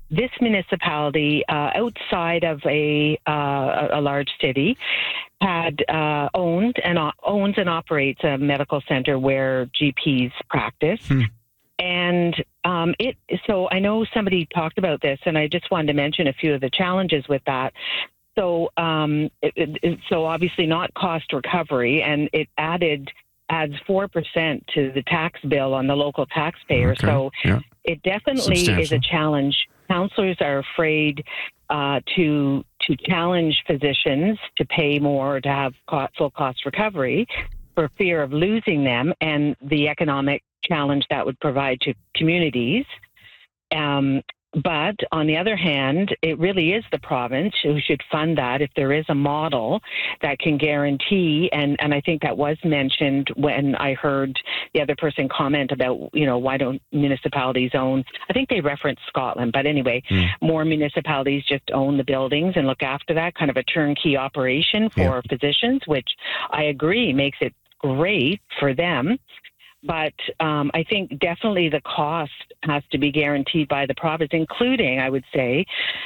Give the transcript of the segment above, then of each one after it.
this municipality, outside of a large city, had owns and operates a medical center where GPs practice. And so I know somebody talked about this, and I just wanted to mention a few of the challenges with that. So, so obviously not cost recovery, and it adds 4% to the tax bill on the local taxpayer. Okay. So it definitely is a challenge. Counselors are afraid to challenge physicians to pay more or to have full cost recovery for fear of losing them and the economic challenge that would provide to communities. But on the other hand, it really is the province who should fund that if there is a model that can guarantee, and I think that was mentioned when I heard the other person comment about, why don't municipalities own, I think they referenced Scotland, but anyway, more municipalities just own the buildings and look after that, kind of a turnkey operation for physicians, which I agree makes it great for them. But I think definitely the cost has to be guaranteed by the province, including, I would say,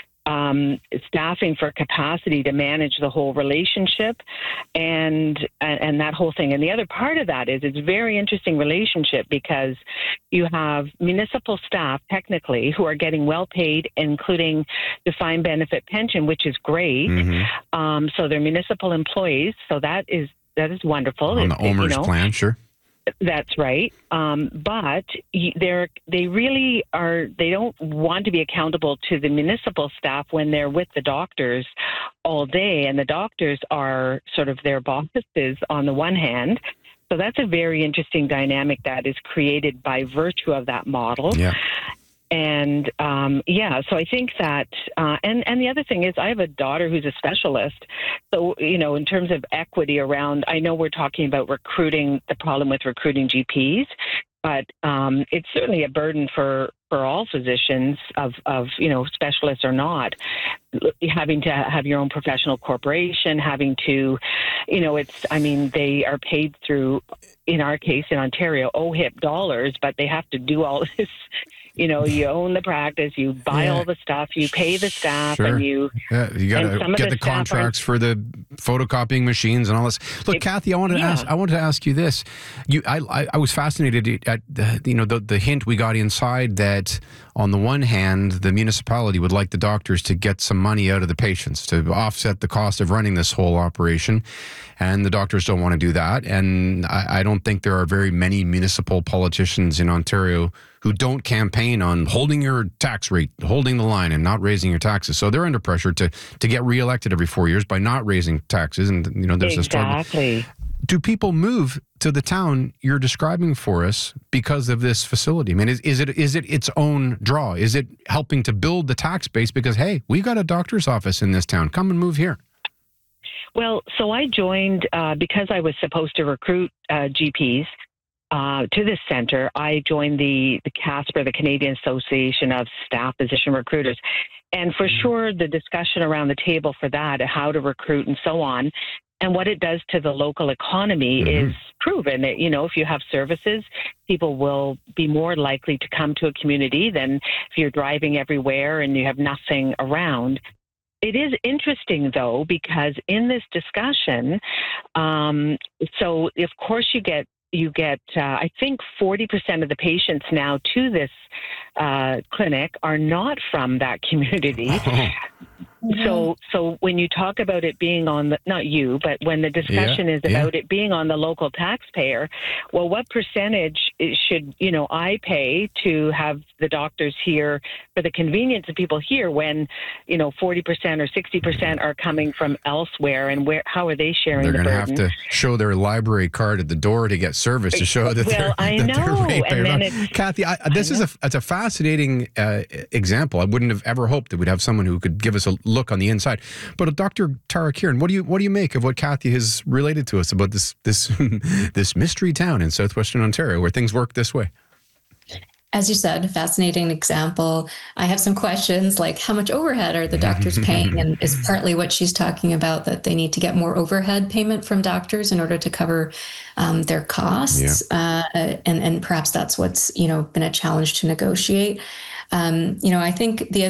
staffing for capacity to manage the whole relationship and that whole thing. And the other part of that is it's a very interesting relationship because you have municipal staff, technically, who are getting well paid, including defined benefit pension, which is great. So they're municipal employees. So that is wonderful. On the OMERS plan, sure. That's right. But they really are, they don't want to be accountable to the municipal staff when they're with the doctors all day. And the doctors are sort of their bosses on the one hand. So that's a very interesting dynamic that is created by virtue of that model. Yeah. And so I think that, and the other thing is I have a daughter who's a specialist. So, in terms of equity around, I know we're talking about the problem with recruiting GPs, but it's certainly a burden for all physicians of specialists or not, having to have your own professional corporation, having to, they are paid through, in our case in Ontario, OHIP dollars, but they have to do all this. You own the practice, you buy all the stuff, you pay the staff, and you got to get the contracts for the photocopying machines and all this. Look, Kathy, I wanted to ask you this. I was fascinated at the hint we got inside that on the one hand, the municipality would like the doctors to get some money out of the patients to offset the cost of running this whole operation, and the doctors don't want to do that. And I don't think there are very many municipal politicians in Ontario who don't campaign on holding your tax rate, holding the line and not raising your taxes. So they're under pressure to get reelected every 4 years by not raising taxes. And, there's a struggle. Do people move to the town you're describing for us because of this facility? I mean, is it its own draw? Is it helping to build the tax base because, hey, we got a doctor's office in this town. Come and move here. Well, so I joined because I was supposed to recruit GPs. To this center, I joined the CASPR, the Canadian Association of Staff Physician Recruiters. And for sure, the discussion around the table for that, how to recruit and so on, and what it does to the local economy is proven. If you have services, people will be more likely to come to a community than if you're driving everywhere and you have nothing around. It is interesting, though, because in this discussion, so of course you get, I think 40% of the patients now to this clinic are not from that community. So when you talk about it being on not you, but when the discussion is about it being on the local taxpayer, well, what percentage should, I pay to have the doctors here for the convenience of people here when, 40% or 60% are coming from elsewhere, and how are they sharing the burden? They're going to have to show their library card at the door to get service to show that they're ratepayers. Kathy, this is a fascinating example. I wouldn't have ever hoped that we'd have someone who could give us a look on the inside. But Dr. Tara Kieran, what do you make of what Kathy has related to us about this this mystery town in southwestern Ontario where things work this way? As you said, a fascinating example. I have some questions like how much overhead are the doctors paying? And is partly what she's talking about that they need to get more overhead payment from doctors in order to cover their costs. And perhaps that's what's, been a challenge to negotiate. I think the other